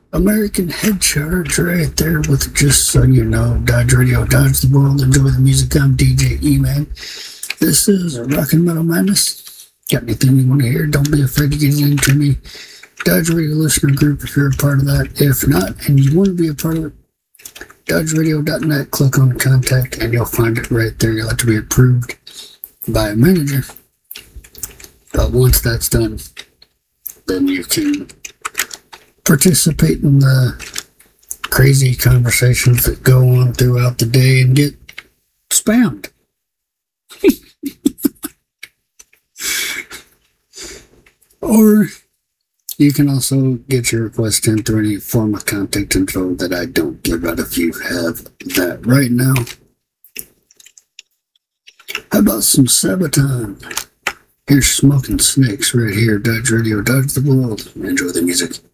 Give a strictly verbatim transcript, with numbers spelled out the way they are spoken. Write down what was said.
American Head Charge right there with Just So You Know. Dodge Radio, Dodge the World. Enjoy the music. I'm D J E-Man. This is a Rockin' Metal Madness. Got anything you want to hear? Don't be afraid to get into me. Dodge Radio listener group if you're a part of that. If not, and you want to be a part of it, dodge radio dot net. Click on contact and you'll find it right there. You'll have to be approved by a manager. But once that's done, then you can participate in the crazy conversations that go on throughout the day and get spammed. Or you can also get your request in through any form of contact info that I don't give out if you have that right now. How about some Sabaton? Here's Smoking Snakes right here. Dodge Radio, Dodge the World. Enjoy the music.